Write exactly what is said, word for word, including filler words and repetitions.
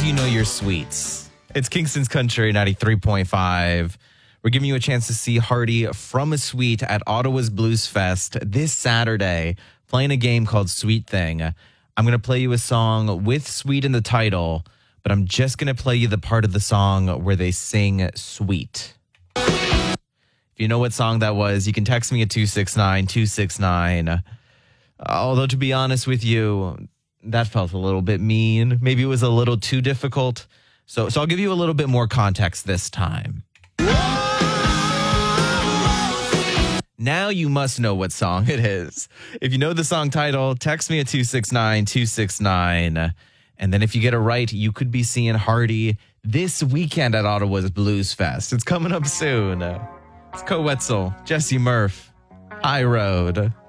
do you know your sweets? It's Kingston's Country ninety-three point five. We're giving you a chance to see Hardy from a suite at Ottawa's Blues Fest this Saturday, playing a game called Sweet Thing. I'm going to play you a song with sweet in the title, but I'm just going to play you the part of the song where they sing sweet. If you know what song that was, you can text me at two six nine two six nine. Although, to be honest with you, that felt a little bit mean. Maybe it was a little too difficult. So, so I'll give you a little bit more context this time. Now you must know what song it is. If you know the song title, text me at two six nine two six nine. And then if you get it right, you could be seeing Hardy this weekend at Ottawa's Blues Fest. It's coming up soon. It's Co Wetzel, Jesse Murph, High Road.